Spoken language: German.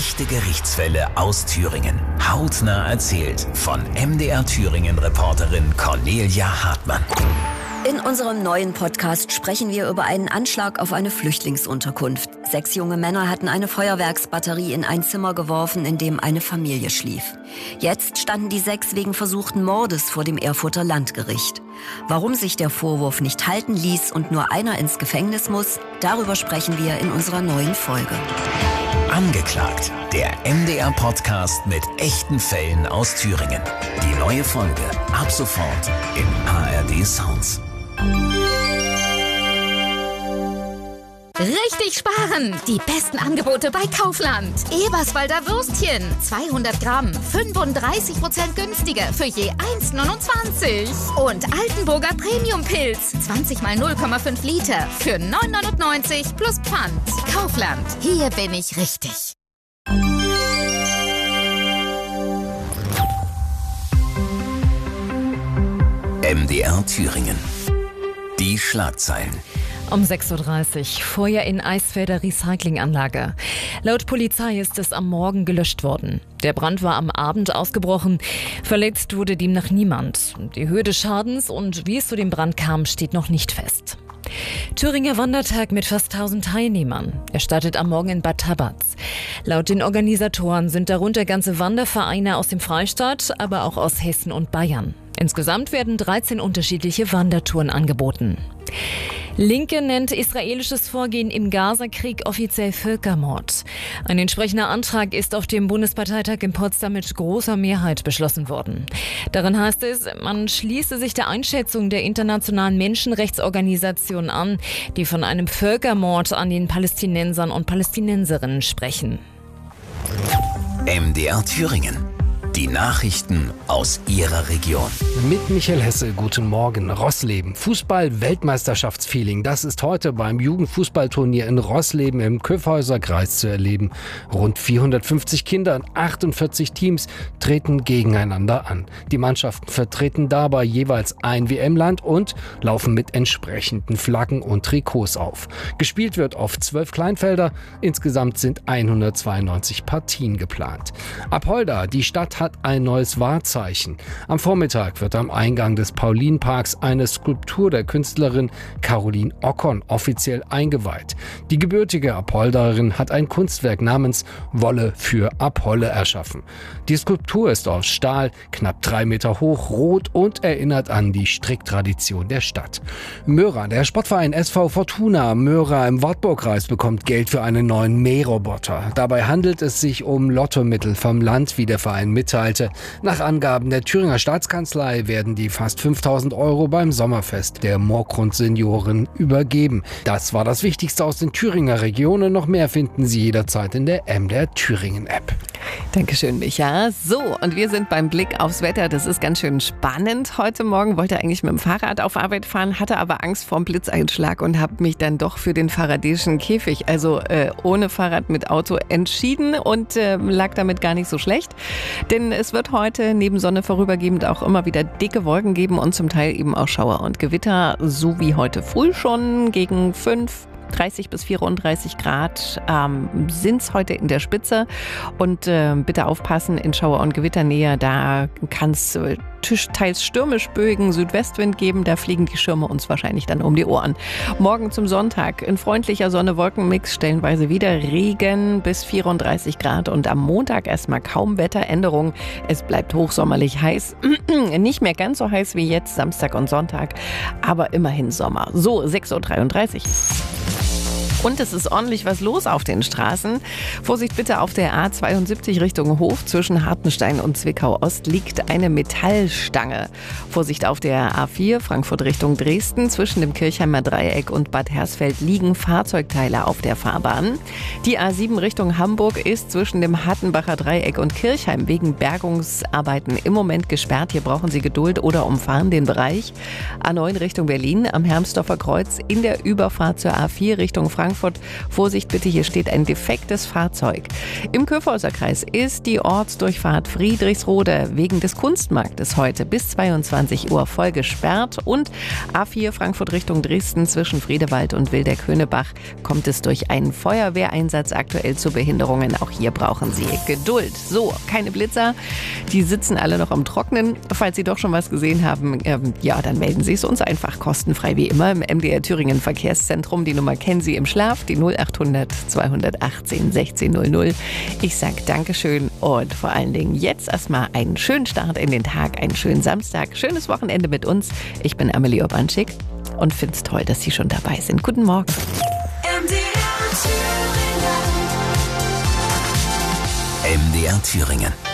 Echte Gerichtsfälle aus Thüringen. Hautnah erzählt von MDR-Thüringen-Reporterin Cornelia Hartmann. In unserem neuen Podcast sprechen wir über einen Anschlag auf eine Flüchtlingsunterkunft. 6 junge Männer hatten eine Feuerwerksbatterie in ein Zimmer geworfen, in dem eine Familie schlief. Jetzt standen die 6 wegen versuchten Mordes vor dem Erfurter Landgericht. Warum sich der Vorwurf nicht halten ließ und nur einer ins Gefängnis muss, darüber sprechen wir in unserer neuen Folge. Angeklagt, der MDR-Podcast mit echten Fällen aus Thüringen. Die neue Folge ab sofort in ARD Sounds. Richtig sparen! Die besten Angebote bei Kaufland. Eberswalder Würstchen, 200 Gramm, 35% günstiger für je 1,29. Und Altenburger Premium-Pilz, 20 mal 0,5 Liter für 9,99 plus Pfand. Kaufland, hier bin ich richtig. MDR Thüringen. Die Schlagzeilen. Um 6.30 Uhr, Feuer in Eisfelder Recyclinganlage. Laut Polizei ist es am Morgen gelöscht worden. Der Brand war am Abend ausgebrochen. Verletzt wurde demnach niemand. Die Höhe des Schadens und wie es zu dem Brand kam, steht noch nicht fest. Thüringer Wandertag mit fast 1000 Teilnehmern. Er startet am Morgen in Bad Tabatz. Laut den Organisatoren sind darunter ganze Wandervereine aus dem Freistaat, aber auch aus Hessen und Bayern. Insgesamt werden 13 unterschiedliche Wandertouren angeboten. Linke nennt israelisches Vorgehen im Gaza-Krieg offiziell Völkermord. Ein entsprechender Antrag ist auf dem Bundesparteitag in Potsdam mit großer Mehrheit beschlossen worden. Darin heißt es, man schließe sich der Einschätzung der internationalen Menschenrechtsorganisationen an, die von einem Völkermord an den Palästinensern und Palästinenserinnen sprechen. MDR Thüringen. Die Nachrichten aus Ihrer Region. Mit Michael Hesse, guten Morgen. Rossleben. Fußball-Weltmeisterschaftsfeeling. Das ist heute beim Jugendfußballturnier in Rossleben im Kyffhäuser-Kreis zu erleben. Rund 450 Kinder und 48 Teams treten gegeneinander an. Die Mannschaften vertreten dabei jeweils ein WM-Land und laufen mit entsprechenden Flaggen und Trikots auf. Gespielt wird auf 12 Kleinfelder. Insgesamt sind 192 Partien geplant. Apolda, die Stadt, hat ein neues Wahrzeichen. Am Vormittag wird am Eingang des Paulinenparks eine Skulptur der Künstlerin Caroline Ockon offiziell eingeweiht. Die gebürtige Apolderin hat ein Kunstwerk namens Wolle für Apolle erschaffen. Die Skulptur ist aus Stahl, knapp 3 Meter hoch, rot und erinnert an die Stricktradition der Stadt. Möhra, der Sportverein SV Fortuna Möhra im Wartburgkreis, bekommt Geld für einen neuen Mähroboter. Dabei handelt es sich um Lottomittel vom Land, wie der Verein mitteilte. Nach Angaben der Thüringer Staatskanzlei werden die fast 5.000 € beim Sommerfest der Moorgrund-Senioren übergeben. Das war das Wichtigste aus den Thüringer Regionen. Noch mehr finden Sie jederzeit in der MDR Thüringen App. Dankeschön, Micha. So, und wir sind beim Blick aufs Wetter. Das ist ganz schön spannend heute Morgen. Wollte eigentlich mit dem Fahrrad auf Arbeit fahren, hatte aber Angst vor dem Blitzeinschlag und habe mich dann doch für den faradäischen Käfig, also ohne Fahrrad mit Auto, entschieden und lag damit gar nicht so schlecht. Denn es wird heute neben Sonne vorübergehend auch immer wieder dicke Wolken geben und zum Teil eben auch Schauer und Gewitter, so wie heute früh schon gegen 30 bis 34 Grad sind es heute in der Spitze. Und bitte aufpassen, in Schauer- und Gewitternähe, da kann es teils stürmisch böigen Südwestwind geben. Da fliegen die Schirme uns wahrscheinlich dann um die Ohren. Morgen zum Sonntag in freundlicher Sonne-Wolken-Mix, stellenweise wieder Regen bis 34 Grad. Und am Montag erstmal kaum Wetteränderung. Es bleibt hochsommerlich heiß. Nicht mehr ganz so heiß wie jetzt, Samstag und Sonntag, aber immerhin Sommer. So, 6.33 Uhr. Und es ist ordentlich was los auf den Straßen. Vorsicht bitte, auf der A72 Richtung Hof zwischen Hartenstein und Zwickau-Ost liegt eine Metallstange. Vorsicht auf der A4 Frankfurt Richtung Dresden zwischen dem Kirchheimer Dreieck und Bad Hersfeld liegen Fahrzeugteile auf der Fahrbahn. Die A7 Richtung Hamburg ist zwischen dem Hattenbacher Dreieck und Kirchheim wegen Bergungsarbeiten im Moment gesperrt. Hier brauchen Sie Geduld oder umfahren den Bereich. A9 Richtung Berlin am Hermsdorfer Kreuz in der Überfahrt zur A4 Richtung Frankfurt Frankfurt. Vorsicht bitte, hier steht ein defektes Fahrzeug. Im Kyffhäuser Kreis ist die Ortsdurchfahrt Friedrichsrode wegen des Kunstmarktes heute bis 22 Uhr voll gesperrt. Und A4 Frankfurt Richtung Dresden zwischen Friedewald und Wilderköhnebach kommt es durch einen Feuerwehreinsatz aktuell zu Behinderungen. Auch hier brauchen Sie Geduld. So, keine Blitzer. Die sitzen alle noch am Trocknen. Falls Sie doch schon was gesehen haben, dann melden Sie es uns einfach kostenfrei wie immer im MDR Thüringen Verkehrszentrum. Die Nummer kennen Sie im Schlaf, die 0800 218 1600. Ich sag Dankeschön und vor allen Dingen jetzt erstmal einen schönen Start in den Tag, einen schönen Samstag, schönes Wochenende mit uns. Ich bin Amelie Urbanschik und finde es toll, dass Sie schon dabei sind. Guten Morgen. MDR Thüringen.